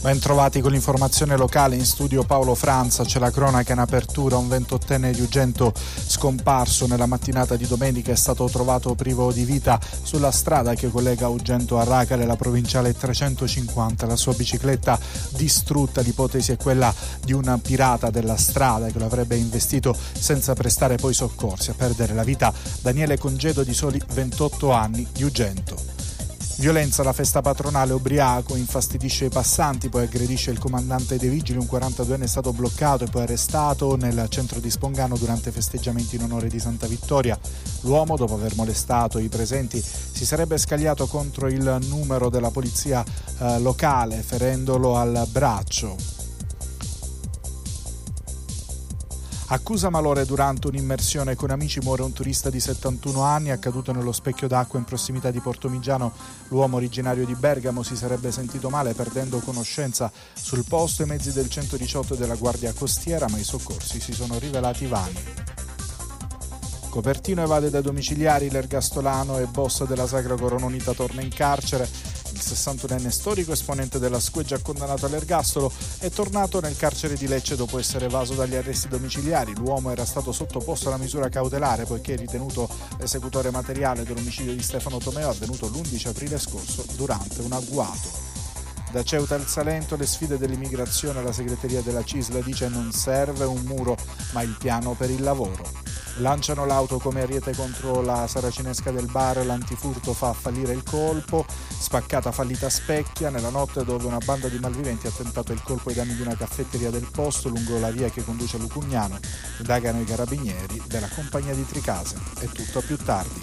Ben trovati con l'informazione locale, in studio Paolo Franza. C'è la cronaca in apertura. Un 28enne di Ugento scomparso nella mattinata di domenica è stato trovato privo di vita sulla strada che collega Ugento a Racale, la provinciale 350. La sua bicicletta distrutta, l'ipotesi è quella di un pirata della strada che lo avrebbe investito senza prestare poi soccorsi. A perdere la vita Daniele Congedo, di soli 28 anni, di Ugento. Violenza alla festa patronale, ubriaco, infastidisce i passanti, poi aggredisce il comandante dei vigili. Un 42enne è stato bloccato e poi arrestato nel centro di Spongano durante festeggiamenti in onore di Santa Vittoria. L'uomo, dopo aver molestato i presenti, si sarebbe scagliato contro il numero della polizia locale, ferendolo al braccio. Accusa malore durante un'immersione con amici, muore un turista di 71 anni, accaduto nello specchio d'acqua in prossimità di Portomigiano. L'uomo, originario di Bergamo, si sarebbe sentito male perdendo conoscenza sul posto. I mezzi del 118 e della Guardia Costiera, ma i soccorsi si sono rivelati vani. Copertino evade dai domiciliari, l'ergastolano e boss della Sagra Corononita torna in carcere. Il 61enne storico, esponente della Squeggia condannato all'ergastolo, è tornato nel carcere di Lecce dopo essere evaso dagli arresti domiciliari. L'uomo era stato sottoposto alla misura cautelare poiché ritenuto l'esecutore materiale dell'omicidio di Stefano Tomeo, avvenuto l'11 aprile scorso durante un agguato. Da Ceuta al Salento, le sfide dell'immigrazione. La segreteria della CISL dice: non serve un muro, ma il piano per il lavoro. Lanciano l'auto come ariete contro la saracinesca del bar, l'antifurto fa fallire il colpo, spaccata fallita Specchia, nella notte dove una banda di malviventi ha tentato il colpo ai danni di una caffetteria del posto lungo la via che conduce a Lucugnano. Indagano i carabinieri della compagnia di Tricase. È tutto più tardi.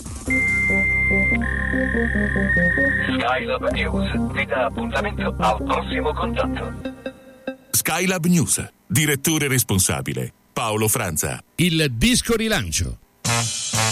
Skylab News vi dà appuntamento al prossimo contatto. Skylab News, direttore responsabile Paolo Franza. Il disco rilancio.